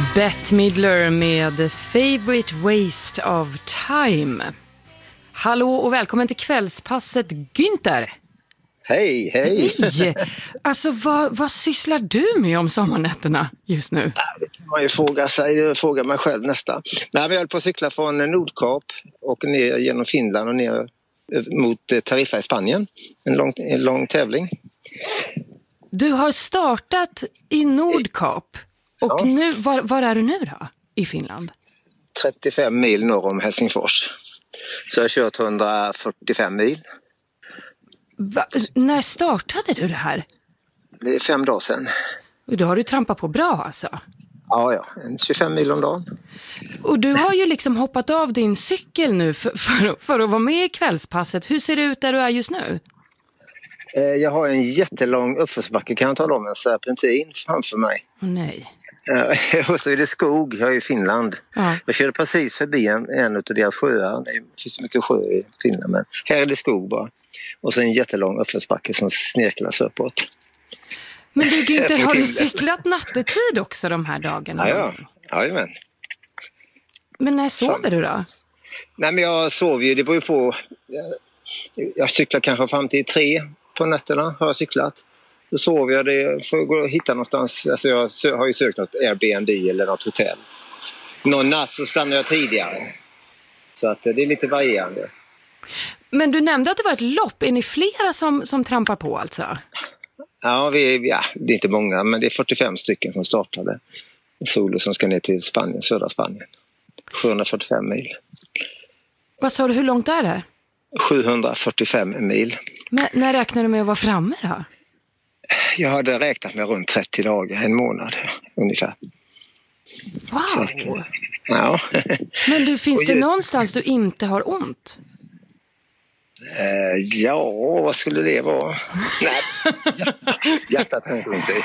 Bette Midler med Favorite Waste of Time. Hallå och välkommen till kvällspasset, Günther. Hej. Hej! Alltså vad sysslar du med om sommarnätterna just nu? Det kan man ju fråga mig själv nästan. Nej, vi höll på att cykla från Nordkap och ner genom Finland och ner mot Tariffa i Spanien. En lång tävling. Du har startat i Nordkap och nu, var är du nu då i Finland? 35 mil norr om Helsingfors. Så jag har kört 145 mil. När startade du det här? Det är 5 dagar sedan. Och då har du trampat på bra alltså? Ja, 25 mil om dagen. Och du har ju liksom hoppat av din cykel nu för att vara med i kvällspasset. Hur ser det ut där du är just nu? Jag har en jättelång uppförsbacke, kan jag tala om, en serpentin framför mig. Nej. Och så är det skog, jag är i Finland. Ja. Jag körde precis förbi en av deras sjöar. Det finns mycket sjö i Finland, men här är det skog bara. Och så en jättelång uppförsbacke som snirklas uppåt. Men du Günther, har du cyklat nattetid också de här dagarna? Ja, jajamän. Men när sover du då? Nej, men jag sover ju, det beror ju på. Jag cyklar kanske fram till 3 på nätterna har jag cyklat. Då sover jag, det får gå och hitta någonstans. Alltså jag har ju sökt något Airbnb eller något hotell. Någon natt så stannar jag tidigare. Så att det är lite varierande. Men du nämnde att det var ett lopp. Är ni flera som trampar på alltså? Ja, det är inte många, men det är 45 stycken som startade. Solo som ska ner till Spanien, södra Spanien. 745 mil. Vad sa du, hur långt är det? 745 mil. Men när räknar du med att vara framme då? Jag hade räknat med runt 30 dagar, en månad ungefär. Wow! Att, ja. Men du, finns det någonstans du inte har ont? Ja, vad skulle det vara? Nej, hjärtat har inte ont i.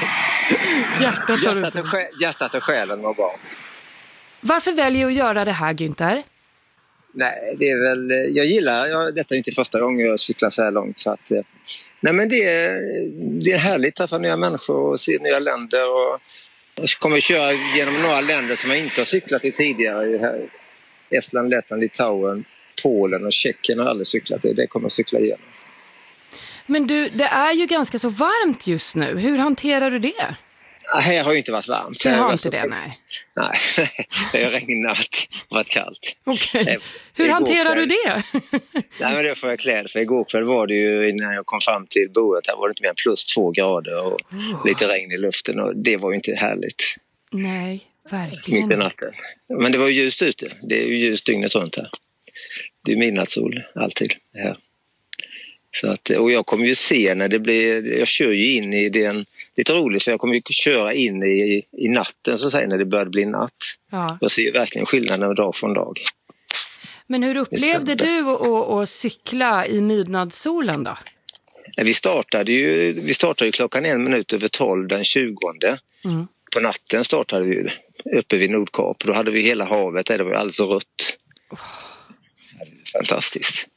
Hjärtat och själen var bra. Varför väljer du att göra det här, Günther? Nej, det är väl, jag gillar, detta är inte första gången jag cyklar så här långt, så att, nej, men det är härligt att träffa nya människor och se nya länder, och jag kommer att köra genom några länder som jag inte har cyklat i tidigare här. Estland, Lettland, Litauen, Polen och Tjeckien har aldrig cyklat det kommer jag cykla igenom. Men du, det är ju ganska så varmt just nu, hur hanterar du det? Här har ju inte varit varmt. Det har inte det, nej. Nej, det har regnat och varit kallt. Okej. Hur hanterar du det? Nej, men det får jag klä. För igår kväll var det ju, när jag kom fram till boet, här var det inte mer än plus 2 grader och lite regn i luften, och det var ju inte härligt. Nej, verkligen. Mitt i natten. Men det var ju ljust ute. Det är ju ljust dygnet runt här. Det är midnattssol alltid här. Så att, och jag kommer ju se när det blir, jag kör ju in i den, lite roligt för jag kommer ju köra in i natten så att säga, när det börjar bli natt. Ja. Jag ser ju verkligen skillnaden dag från dag. Men hur upplevde du att cykla i midnattssolen då? Vi startade ju klockan 11:55 den 20:e. På natten startade vi uppe vid Nordkap. Då hade vi hela havet där, det var alldeles rött. Fantastiskt.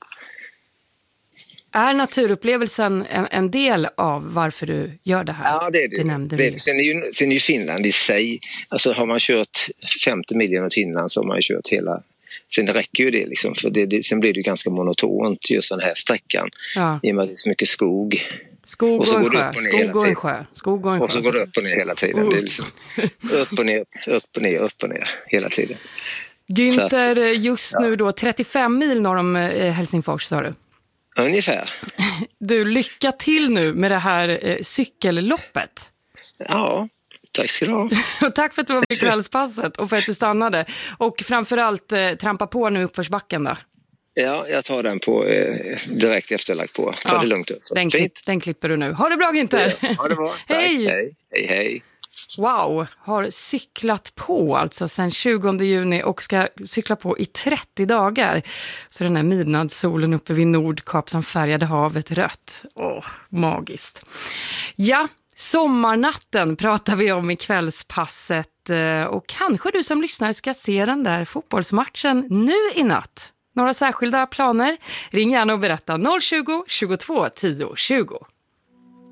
Är naturupplevelsen en del av varför du gör det här? Ja, det är det. Sen är ju Finland i sig, alltså har man kört 50 mil genom Finland så har man ju kört hela, sen räcker ju det liksom, för sen blir det ju ganska monotont just den här sträckan, i och med att det är så mycket skog. Skog och en sjö, och så går det upp och ner hela tiden. Det är liksom upp och ner hela tiden. Günther, just nu då 35 mil norr om Helsingfors, sa du? Ungefär. Du, lycka till nu med det här cykelloppet. Ja, tack ska du ha. Och tack för att du var med i kvällspasset och för att du stannade. Och framförallt trampa på nu uppförsbacken då. Ja, jag tar den på direkt efterlagt på. Ta det lugnt upp. Den klipper du nu. Ha det bra, Günther. Ja, ha det bra. Tack. Hej. Wow, har cyklat på alltså sedan 20 juni och ska cykla på i 30 dagar. Så den här midnattssolen uppe vid Nordkap som färgade havet rött. Magiskt. Ja, sommarnatten pratar vi om i kvällspasset. Och kanske du som lyssnar ska se den där fotbollsmatchen nu i natt. Några särskilda planer? Ring gärna och berätta 020 22 10 20.